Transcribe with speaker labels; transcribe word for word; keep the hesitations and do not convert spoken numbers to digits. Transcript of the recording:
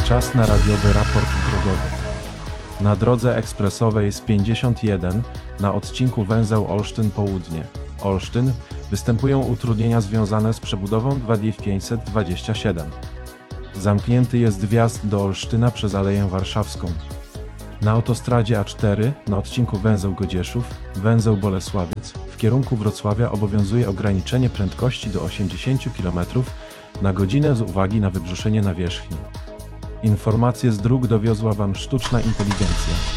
Speaker 1: Czas na radiowy raport drogowy. Na drodze ekspresowej S pięćdziesiąt jeden na odcinku węzeł Olsztyn-Południe Olsztyn występują utrudnienia związane z przebudową dwa D pięćset dwadzieścia siedem. Zamknięty jest wjazd do Olsztyna przez Aleję Warszawską. Na autostradzie A cztery na odcinku węzeł Godzieszów, węzeł Bolesławiec w kierunku Wrocławia obowiązuje ograniczenie prędkości do osiemdziesiąt kilometrów na godzinę z uwagi na wybrzuszenie nawierzchni. Informacje z dróg dowiozła Wam sztuczna inteligencja.